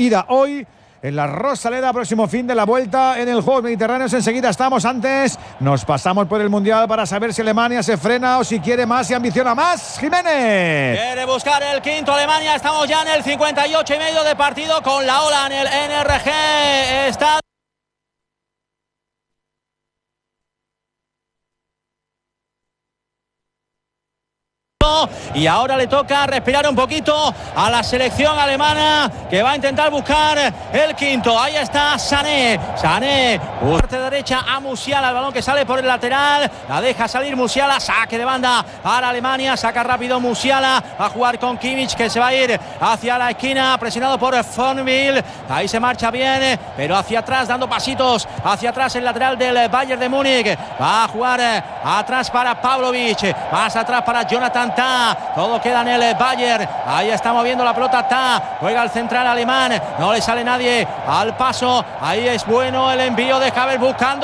ida hoy en la Rosaleda, próximo fin de la vuelta en el Juegos Mediterráneos. Enseguida estamos. Antes nos pasamos por el Mundial para saber si Alemania se frena o si quiere más y ambiciona más. Jiménez quiere buscar el quinto Alemania. Estamos ya en el 58,5 de partido con la ola en el NRG. Está y ahora le toca respirar un poquito a la selección alemana, que va a intentar buscar el quinto. Ahí está Sané, parte derecha a Musiala, el balón que sale por el lateral, la deja salir Musiala, saque de banda para Alemania, saca rápido Musiala a jugar con Kimmich, que se va a ir hacia la esquina, presionado por Fonville. Ahí se marcha bien, pero hacia atrás, dando pasitos hacia atrás el lateral del Bayern de Múnich. Va a jugar atrás para Pavlovic, más atrás para Jonathan Tah. Todo queda en el Bayern. Ahí está moviendo la pelota Tah. Juega el central alemán. No le sale nadie al paso. Ahí es bueno el envío de Havertz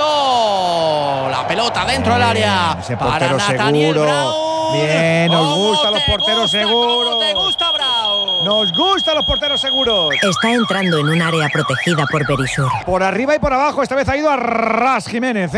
buscando la pelota dentro del área. Ese para portero Nathaniel seguro. Brown. Bien, nos gustan los porteros seguros. ¿Cómo te gusta, Brown? Nos gustan los porteros seguros. Está entrando en un área protegida por Verisur. Por arriba y por abajo. Esta vez ha ido a ras Jiménez,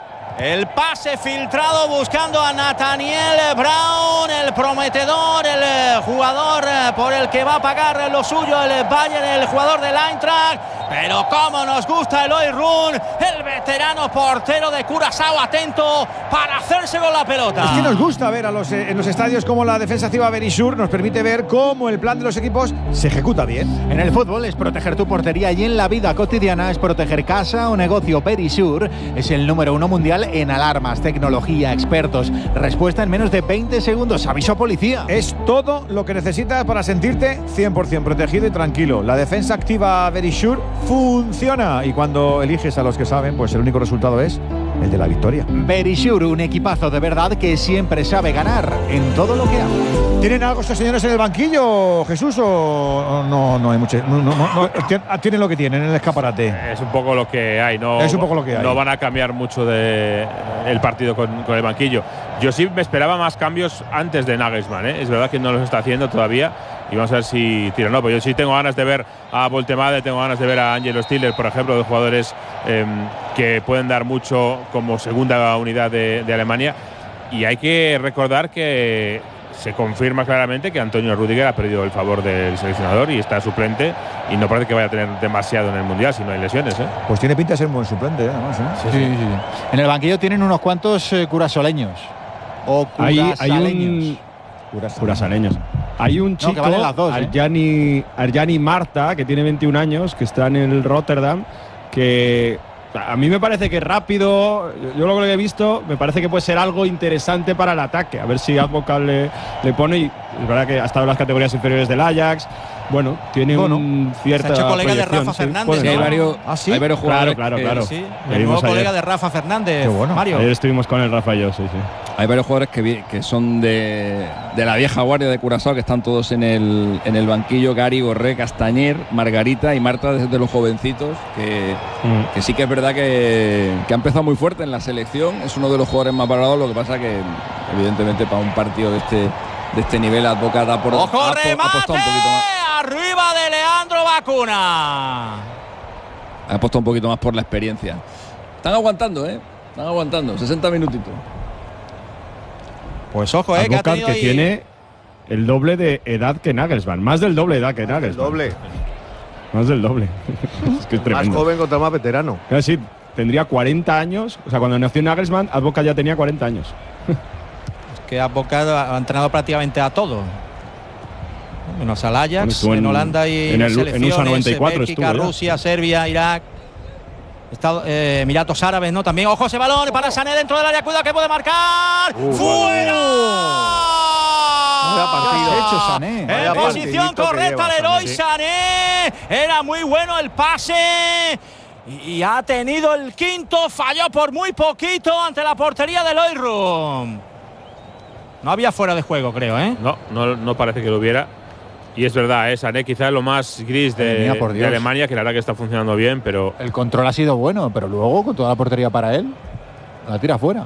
El pase filtrado buscando a Nathaniel Brown, el prometedor, el jugador por el que va a pagar lo suyo el Bayern, el jugador del Eintracht. Pero cómo nos gusta Eloy Run, el veterano portero de Curazao, atento para hacerse con la pelota. Es que nos gusta ver en los estadios cómo la defensa activa Verisur nos permite ver cómo el plan de los equipos se ejecuta bien. En el fútbol es proteger tu portería y en la vida cotidiana es proteger casa o negocio. Verisur es el número 1 mundial en alarmas, tecnología, expertos. Respuesta en menos de 20 segundos. Aviso a policía. Es todo lo que necesitas para sentirte 100% protegido y tranquilo. La defensa activa Verisur funciona. Y cuando eliges a los que saben, pues el único resultado es el de la victoria. Verisur, un equipazo de verdad que siempre sabe ganar en todo lo que hace. ¿Tienen algo estos señores en el banquillo, Jesús? ¿O no hay mucho? No, tienen lo que tienen en el escaparate. Es un poco lo que hay. Es un poco lo que hay. No van a cambiar mucho de el partido con el banquillo. Yo sí me esperaba más cambios antes de Nagelsmann, Es verdad que no los está haciendo todavía. Y vamos a ver si tira o no. Pues yo sí tengo ganas de ver a Voltemade, tengo ganas de ver a Angelo Stiller, por ejemplo, de jugadores que pueden dar mucho como segunda unidad de Alemania. Y hay que recordar que se confirma claramente que Antonio Rüdiger ha perdido el favor del seleccionador y está suplente, y no parece que vaya a tener demasiado en el Mundial si no hay lesiones. Pues tiene pinta de ser un buen suplente, además. Sí. En el banquillo tienen unos cuantos curasoleños. O curasaleños. Curasaleños. Hay un chico, que valen las dos, Arjani Marta, que tiene 21 años, que está en el Rotterdam, que a mí me parece que rápido, yo lo que he visto, me parece que puede ser algo interesante para el ataque. A ver si Advocat le pone, y es verdad que ha estado en las categorías inferiores del Ajax. Bueno, tiene un cierta. Se ha hecho colega de Rafa Fernández. Sí, ¿no? hay varios jugadores. Claro. Sí, el nuevo colega de Rafa Fernández. Qué bueno. Mario. Ayer estuvimos con el Rafa y yo, sí. Hay varios jugadores que son de la vieja guardia de Curazao, que están todos en el banquillo. Gary, Borré, Castañer, Margarita y Marta, desde los jovencitos, que sí que es verdad que ha empezado muy fuerte en la selección. Es uno de los jugadores más valorados. Lo que pasa que, evidentemente, para un partido de este nivel, Advocat ha apostado un poquito más. Arriba de Leandro Bacuna. Ha apostado un poquito más por la experiencia. Están aguantando, Están aguantando. 60 minutitos. Pues ojo, que ha tenido que tiene el doble de edad que Nagelsmann. Más del doble de edad que Nagelsmann. Más del doble. Es que es tremendo. Más joven contra más veterano. Sí, tendría 40 años. O sea, cuando nació Nagelsmann, Advocat ya tenía 40 años. Es que Advocat ha entrenado prácticamente a todo. Menos al Ajax, en Holanda y en selecciones, USA 94 Bélgica, Rusia, Serbia, Irak, Emiratos Árabes, ¿no? También, ojo ese balón para Sané dentro del área, cuidado que puede marcar. ¡Fuera! Vaya partido. Hecho Sané. En posición correcta Leroy Sané. Era muy bueno el pase. Y ha tenido el quinto, falló por muy poquito ante la portería de Loïc Rum. No había fuera de juego, creo, No parece que lo hubiera. Y es verdad, Sané quizás lo más gris de Alemania, que la verdad que está funcionando bien, pero el control ha sido bueno, pero luego con toda la portería para él, la tira fuera.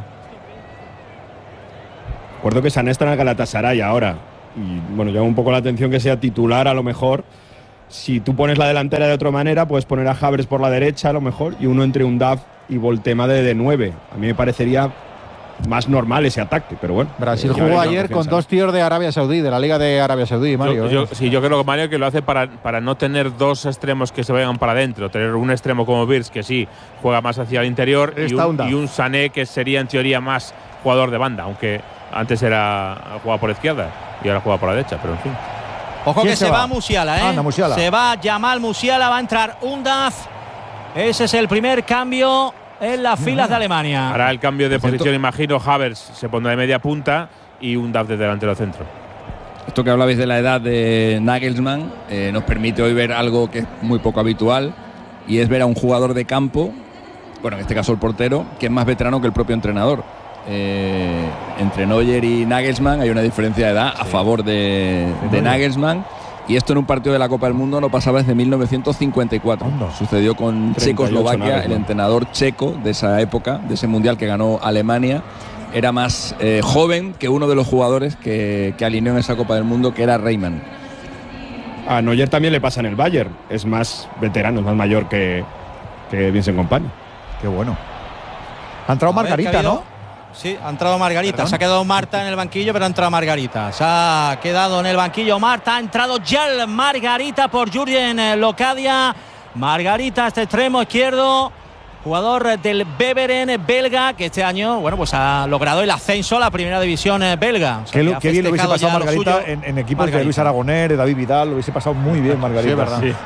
Recuerdo que Sané está en el Galatasaray ahora. Y bueno, llama un poco la atención que sea titular a lo mejor. si tú pones la delantera de otra manera, puedes poner a Havertz por la derecha a lo mejor y uno entre un Duff y Voltema de 9. A mí me parecería más normal ese ataque, pero bueno. Brasil jugó ayer con 2 tíos de Arabia Saudí, de la Liga de Arabia Saudí, Mario. Yo creo que Mario que lo hace para no tener 2 extremos que se vayan para adentro, tener un extremo como Wirtz que sí juega más hacia el interior y un Sané que sería en teoría más jugador de banda, aunque antes jugaba por la izquierda y ahora juega por la derecha, pero en fin. Ojo que se va Musiala, ¿eh? Anda, Musiala. Se va Jamal Musiala, va a entrar Undav. Ese es el primer cambio en las filas de Alemania. Hará el cambio de posición, imagino. Havertz se pondrá de media punta y Undav de delantero centro. Esto que hablabais de la edad de Nagelsmann nos permite hoy ver algo que es muy poco habitual, y es ver a un jugador de campo, bueno, en este caso el portero, que es más veterano que el propio entrenador. Entre Neuer y Nagelsmann hay una diferencia de edad a favor de Nagelsmann, y esto en un partido de la Copa del Mundo no pasaba desde 1954. Sucedió con Checoslovaquia. El entrenador checo de esa época, de ese mundial que ganó Alemania, era más joven que uno de los jugadores que alineó en esa Copa del Mundo, que era Reimann. A Neuer también le pasa en el Bayern, es más veterano, es más mayor que Vincent Kompany. Qué bueno. Ha entrado Margarita, ¿no? Sí, ha entrado Margarita. ¿Perdón? Se ha quedado Marta en el banquillo, pero ha entrado Margarita. Se ha quedado en el banquillo Marta. Ha entrado ya Margarita por Jurgen Locadia. Margarita, este extremo izquierdo, jugador del Beveren belga, que este año, bueno, pues ha logrado el ascenso a la primera división belga. O sea, qué bien lo hubiese pasado Margarita en equipos de Luis Aragonés, de David Vidal. Lo hubiese pasado muy bien, Margarita. Sí, verdad. Sí.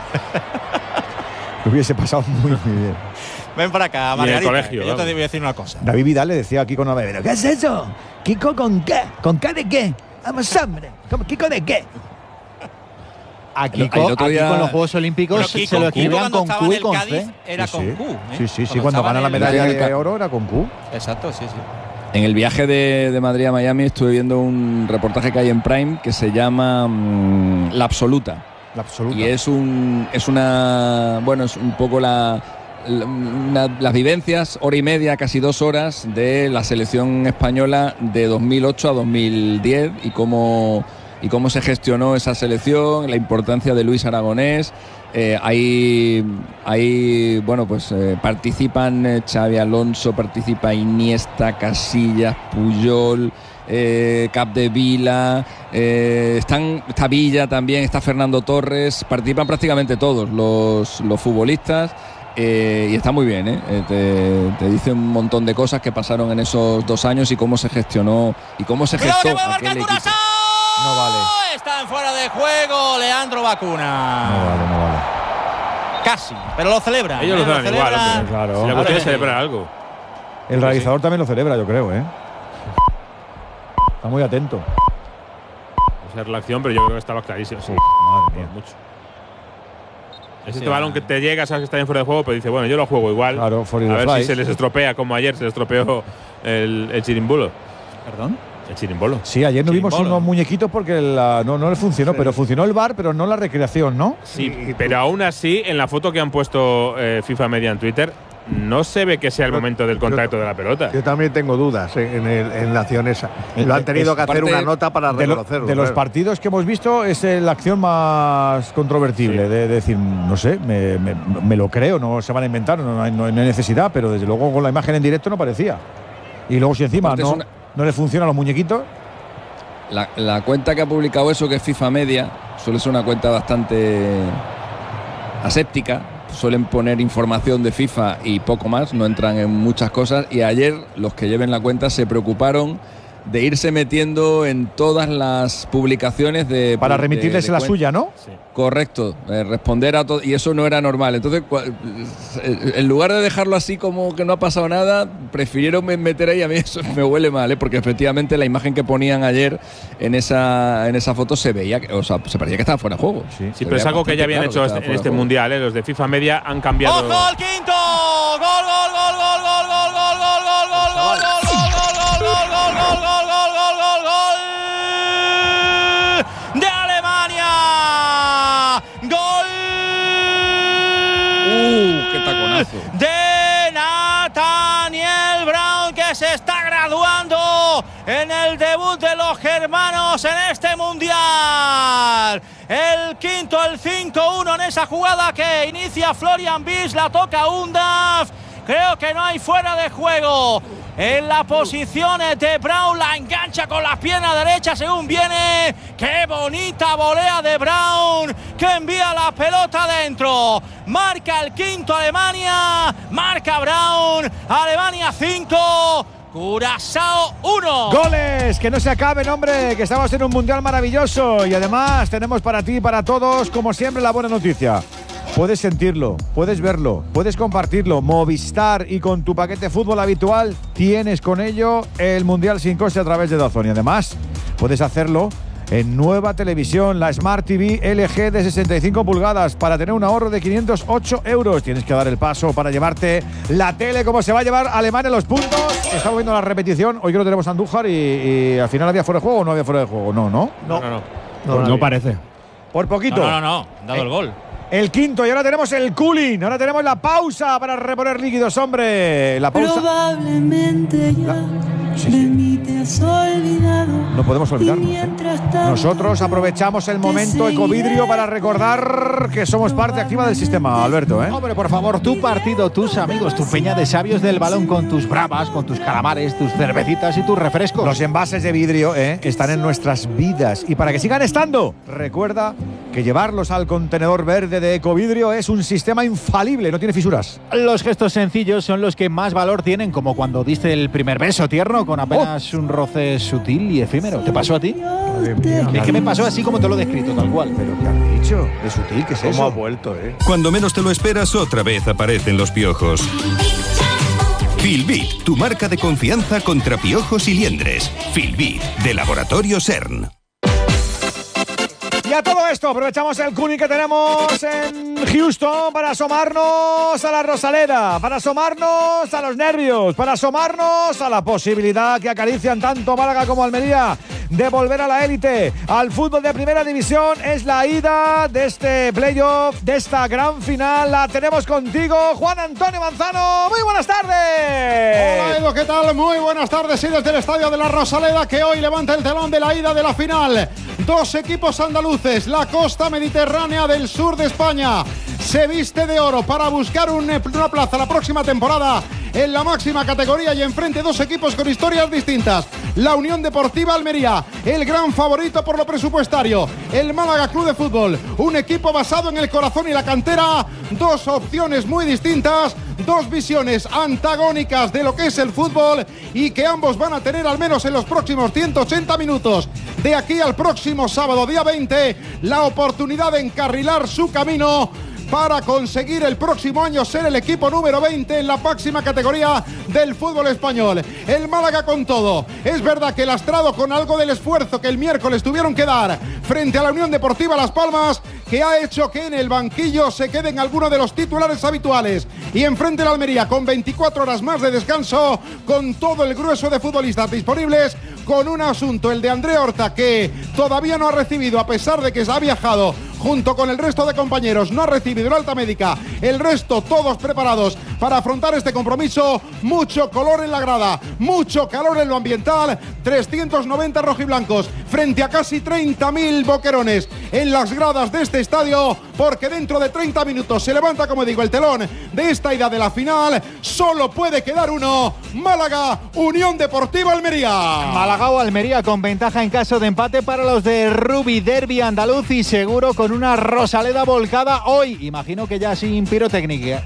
Lo hubiese pasado muy bien. Ven para acá, Margarita. Y en el colegio, yo te voy a decir una cosa. David Vidal le decía a Kiko Navero: ¿qué es eso? ¿Kiko con qué? ¿Con qué de qué? Vamos, hombre. ¿Kiko de qué? Aquí con los Juegos Olímpicos se lo escribían con Q y con C. Era con Q. Sí. Cuando gana la medalla de oro era con Q. Exacto, sí. En el viaje de Madrid a Miami estuve viendo un reportaje que hay en Prime que se llama La Absoluta. La Absoluta. Y es un poco las vivencias, hora y media, casi 2 horas, de la selección española de 2008 a 2010 y cómo se gestionó esa selección, la importancia de Luis Aragonés. Participan Xavi Alonso, participa Iniesta, Casillas, Puyol, Capdevila, está Villa también, está Fernando Torres, participan prácticamente todos los futbolistas. Y está muy bien, te dice un montón de cosas que pasaron en esos 2 años y cómo se gestionó y cómo se gestó aquel equipo. No vale. Está en fuera de juego Leandro Bacuna. No vale. Casi, pero lo celebra. Ellos lo celebran igual, hombre. Claro. Si la cuestión es celebrar algo. El realizador también lo celebra, yo creo, Está muy atento. Esa es la acción, pero yo creo que estaba clarísimo. Sí, madre mía. Mucho. Es este balón que te llega, sabes que está en fuera de juego, pero dice, bueno, yo lo juego igual. Claro, a ver si se les estropea, como ayer se les estropeó el chirimbolo. ¿Perdón? El chirimbolo. Sí, ayer no vimos unos muñequitos porque no le funcionó, pero funcionó el VAR, pero no la recreación, ¿no? Sí, pero aún así, en la foto que han puesto FIFA Media en Twitter, no se ve que sea el momento del contacto de la pelota. Yo también tengo dudas en la acción esa. Lo han tenido que hacer una nota para reconocerlo. De los partidos que hemos visto es la acción más controvertible, de decir, no sé, me lo creo, no se van a inventar, no hay necesidad, pero desde luego con la imagen en directo no parecía. Y luego si encima no le funcionan los muñequitos. La cuenta que ha publicado eso, que es FIFA Media, suele ser una cuenta bastante aséptica. Suelen poner información de FIFA y poco más, no entran en muchas cosas, y ayer los que lleven la cuenta se preocuparon de irse metiendo en todas las publicaciones para remitirles la suya, ¿no? Sí. Correcto, responder a todo, y eso no era normal. Entonces, en lugar de dejarlo así como que no ha pasado nada, prefirieron meter ahí. A mí eso me huele mal, porque efectivamente la imagen que ponían ayer en esa foto se veía, se parecía que estaba fuera de juego. Sí, pero es algo que ya habían hecho en este mundial, los de FIFA Media han cambiado. ¡Ojo al quinto! ¡Gol! ¡De Alemania! ¡Gol! ¡Qué taconazo! De Nathaniel Brown, que se está graduando en el debut de los germanos en este mundial. el quinto, el 5-1 en esa jugada que inicia Florian Wirtz, la toca Undav. Creo que no hay fuera de juego. En la posición de Brown, la engancha con la pierna derecha según viene. ¡Qué bonita volea de Brown! Que envía la pelota adentro. Marca el quinto Alemania. Marca Brown. Alemania 5. Curazao 1. Goles, que no se acaben, hombre, que estamos en un mundial maravilloso. Y además tenemos para ti y para todos, como siempre, la buena noticia. Puedes sentirlo, puedes verlo, puedes compartirlo. Movistar, y con tu paquete fútbol habitual tienes con ello el Mundial sin coste a través de DAZN. Y además puedes hacerlo en nueva televisión, la Smart TV LG de 65 pulgadas para tener un ahorro de 508 euros. Tienes que dar el paso para llevarte la tele como se va a llevar Alemania los puntos. Estamos viendo la repetición. Hoy que lo tenemos a Andújar y al final había fuera de juego o no había fuera de juego. No parece. Por poquito. No. Dado el gol. El quinto, y ahora tenemos el cooling. Ahora tenemos la pausa para reponer líquidos, hombre. La pausa. Probablemente ya de mí te has olvidado. No podemos olvidarnos. Nosotros aprovechamos el momento Ecovidrio para recordar que somos parte activa del sistema, Alberto. Hombre, por favor, tu partido, tus amigos, tu peña de sabios del balón con tus bravas, con tus calamares, tus cervecitas y tus refrescos. Los envases de vidrio están en nuestras vidas. Y para que sigan estando, recuerda que llevarlos al contenedor verde de Ecovidrio es un sistema infalible, no tiene fisuras. Los gestos sencillos son los que más valor tienen, como cuando diste el primer beso tierno con apenas un roce sutil y efímero. ¿Te pasó a ti? Es que me pasó así como te lo he descrito, tal cual. ¿Pero qué has dicho? ¿De sutil? ¿Qué es eso? ¿Cómo ha vuelto, Cuando menos te lo esperas, otra vez aparecen los piojos. Filbit, tu marca de confianza contra piojos y liendres. Filbit, de Laboratorio CERN. Y a todo esto aprovechamos el cuni que tenemos en Houston para asomarnos a la Rosaleda, para asomarnos a los nervios, para asomarnos a la posibilidad que acarician tanto Málaga como Almería de volver a la élite, al fútbol de primera división. Es la ida de este playoff, de esta gran final. La tenemos contigo, Juan Antonio Manzano. Muy buenas tardes. Hola Edu, ¿qué tal? Muy buenas tardes. Y desde el estadio de la Rosaleda, que hoy levanta el telón de la ida de la final. Dos equipos andaluces, la costa mediterránea del sur de España, se viste de oro para buscar una plaza la próxima temporada en la máxima categoría, y enfrente dos equipos con historias distintas. La Unión Deportiva Almería, el gran favorito por lo presupuestario. El Málaga Club de Fútbol, un equipo basado en el corazón y la cantera. Dos opciones muy distintas, dos visiones antagónicas de lo que es el fútbol, y que ambos van a tener al menos en los próximos 180 minutos de aquí al próximo sábado, día 20, la oportunidad de encarrilar su camino para conseguir el próximo año ser el equipo número 20 en la máxima categoría del fútbol español. El Málaga con todo. Es verdad que lastrado con algo del esfuerzo que el miércoles tuvieron que dar frente a la Unión Deportiva Las Palmas, que ha hecho que en el banquillo se queden algunos de los titulares habituales. Y enfrente la Almería, con 24 horas más de descanso, con todo el grueso de futbolistas disponibles, con un asunto, el de André Horta, que todavía no ha recibido, a pesar de que se ha viajado junto con el resto de compañeros, no ha recibido la alta médica. El resto todos preparados para afrontar este compromiso. Mucho color en la grada, mucho calor en lo ambiental. 390 rojiblancos frente a casi 30.000 boquerones en las gradas de este estadio, porque dentro de 30 minutos se levanta, como digo, el telón de esta ida de la final. Solo puede quedar uno: Málaga, Unión Deportiva Almería. Málaga o Almería con ventaja en caso de empate para los de Rubi, derbi andaluz, y seguro con una Rosaleda volcada hoy. Imagino que ya sin pirotecnia,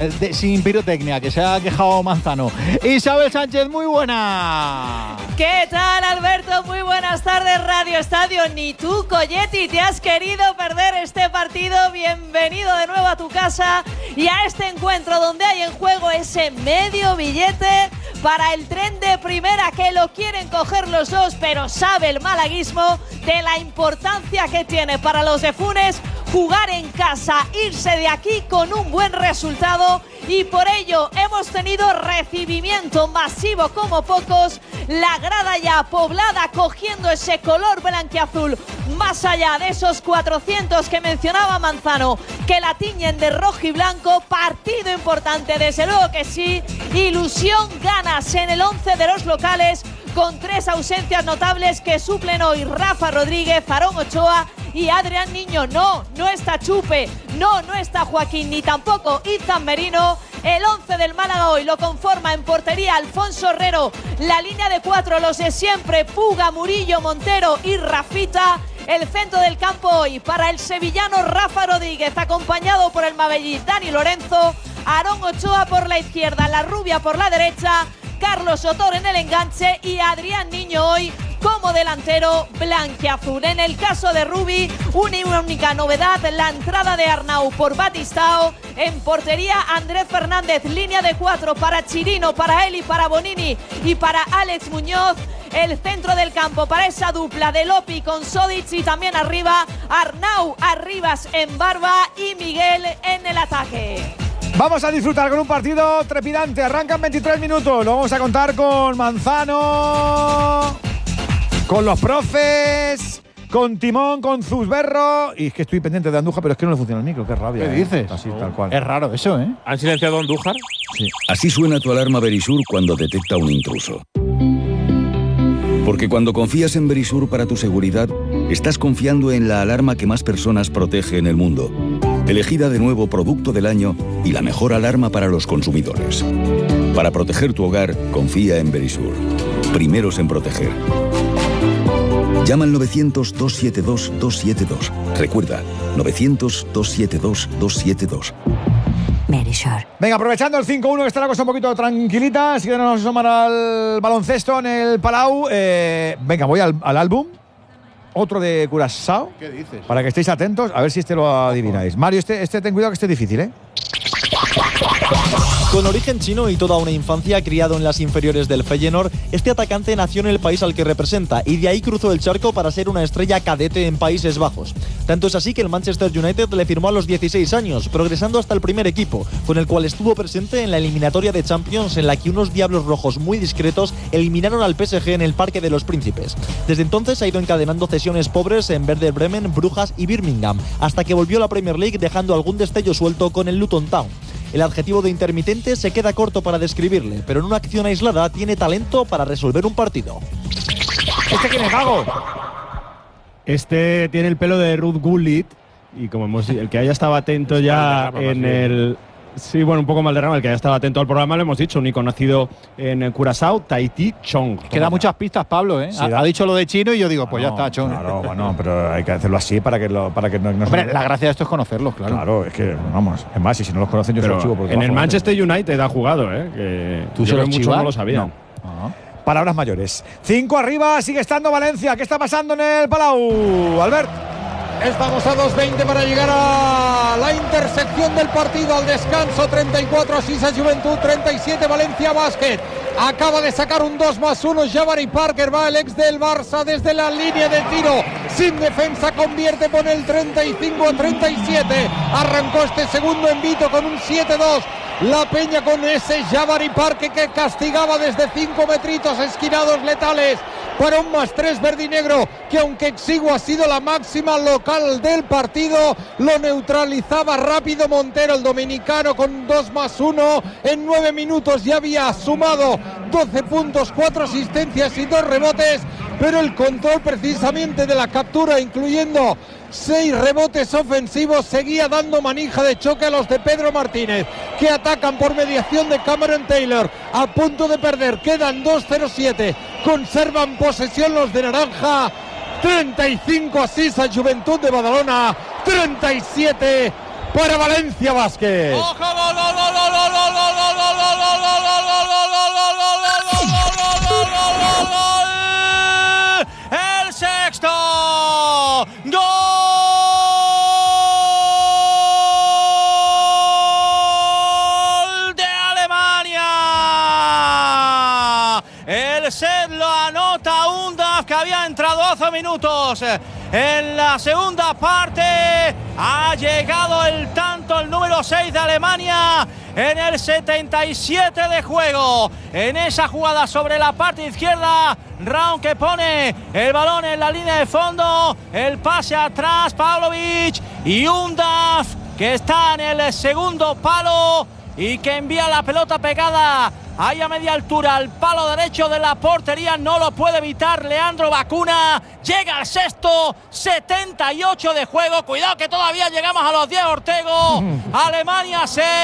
que se ha quejado Manzano. Isabel Sánchez, muy buena. ¿Qué tal, Alberto? Muy buenas tardes, Radio Estadio. Ni tú, Colletti, te has querido perder este partido. Bienvenido de nuevo a tu casa y a este encuentro donde hay en juego ese medio billete para el tren de primera, que lo quieren coger los dos, pero sabe el malaguismo de la importancia que tiene para los de Funes jugar en casa, irse de aquí con un buen resultado, y por ello hemos tenido recibimiento masivo como pocos, la grada ya poblada cogiendo ese color blanquiazul, más allá de esos 400 que mencionaba Manzano, que la tiñen de rojo y blanco. Partido importante, desde luego que sí. Ilusión, ganas en el 11 de los locales, con tres ausencias notables que suplen hoy Rafa Rodríguez, Aarón Ochoa y Adrián Niño. No está Chupe, no está Joaquín, ni tampoco Izan Merino. El 11 del Málaga hoy lo conforma en portería Alfonso Herrero, la línea de 4, los de siempre, Puga, Murillo, Montero y Rafita. El centro del campo hoy para el sevillano Rafa Rodríguez, acompañado por el mabellí Dani Lorenzo, Aarón Ochoa por la izquierda, La Rubia por la derecha, Carlos Sotor en el enganche y Adrián Niño hoy como delantero blanquiazul. En el caso de Rubi, una única novedad, la entrada de Arnau por Batistao. En portería, Andrés Fernández, línea de 4 para Chirino, para Eli, para Bonini y para Alex Muñoz. El centro del campo para esa dupla de Lopi con Sodic y también arriba Arnau, Arribas en Barba y Miguel en el ataque. Vamos a disfrutar con un partido trepidante. Arrancan 23 minutos. Lo vamos a contar con Manzano, con los profes, con Timón, con Zuzberro. Y es que estoy pendiente de Andújar, pero es que no le funciona el micro. Qué rabia. ¿Qué dices? Así, tal cual. Es raro eso, ¿eh? ¿Han silenciado a Andújar? Sí. Así suena tu alarma Verisur cuando detecta un intruso. Porque cuando confías en Verisur para tu seguridad, estás confiando en la alarma que más personas protege en el mundo. Elegida de nuevo Producto del Año y la mejor alarma para los consumidores. Para proteger tu hogar, confía en Verisur. Primeros en proteger. Llama al 900-272-272. Recuerda, 900-272-272. Verisur. Venga, aprovechando el 5-1, que está la cosa un poquito tranquilita, así que no nos asoman al baloncesto en el Palau. Venga, voy al álbum. Otro de Curazao. ¿Qué dices? Para que estéis atentos, a ver si este lo adivináis. Mario, este ten cuidado que este es difícil, ¿eh? Con origen chino y toda una infancia criado en las inferiores del Feyenoord, este atacante nació en el país al que representa y de ahí cruzó el charco para ser una estrella cadete en Países Bajos. Tanto es así que el Manchester United le firmó a los 16 años, progresando hasta el primer equipo, con el cual estuvo presente en la eliminatoria de Champions en la que unos diablos rojos muy discretos eliminaron al PSG en el Parque de los Príncipes. Desde entonces ha ido encadenando cesiones pobres en Werder Bremen, Brujas y Birmingham, hasta que volvió a la Premier League dejando algún destello suelto con el Luton Town. El adjetivo de intermitente se queda corto para describirle, pero en una acción aislada tiene talento para resolver un partido. ¿Este quién es, Gago? Este tiene el pelo de Ruth Gullit y como el que haya estado atento ya en el... Sí, bueno, un poco Valderrama, el que haya estado atento al programa, lo hemos dicho, un icono nacido en Curazao, Tahití Chong. Queda muchas pistas, Pablo, ¿eh? Sí, ha dicho lo de chino y yo digo, pues ya está, Chong. Claro, bueno, pero hay que hacerlo así para que no Hombre, la gracia de esto es conocerlos, claro. Claro, es que, vamos, es más, y si no los conocen yo se los chivo por en el debajo, Manchester United ha jugado, ¿eh? Que ¿Tú se los muchos chivas? no lo sabían. No. Palabras mayores. 5 arriba, sigue estando Valencia. ¿Qué está pasando en el Palau, Albert? Estamos a 2:20 para llegar a la intersección del partido, al descanso. 34 Asisa Juventud, 37 Valencia Basket. Acaba de sacar un 2+1 Jabari Parker, va el ex del Barça desde la línea de tiro. Sin defensa convierte, pone el 35-37. Arrancó este segundo envito con un 7-2. La Peña con ese Jabari Parker que castigaba desde 5 metritos esquinados letales para un +3 verdinegro, que aunque exiguo ha sido la máxima local del partido, lo neutralizaba rápido Montero, el dominicano, con 2+1 en 9 minutos. Ya había sumado 12 puntos, 4 asistencias y 2 rebotes, pero el control precisamente de la captura, incluyendo 6 rebotes ofensivos, seguía dando manija de choque a los de Pedro Martínez, que atacan por mediación de Cameron Taylor. A punto de perder, quedan 2:07, conservan posesión los de naranja. 35 Asisa Juventud de Badalona, 37 para Valencia Basket. El sexto gol de Alemania. El set lo anota Undaf, que había entrado hace minutos en la segunda parte. Ha llegado el tanto, el número 6 de Alemania en el 77 de juego. En esa jugada sobre la parte izquierda, Raun, que pone el balón en la línea de fondo, el pase atrás, Pavlovic, y Undaf, que está en el segundo palo y que envía la pelota pegada ahí a media altura, al palo derecho de la portería, no lo puede evitar Leandro Bacuna. Llega al sexto, 78 de juego. Cuidado que todavía llegamos a los 10, Ortego. Alemania 6.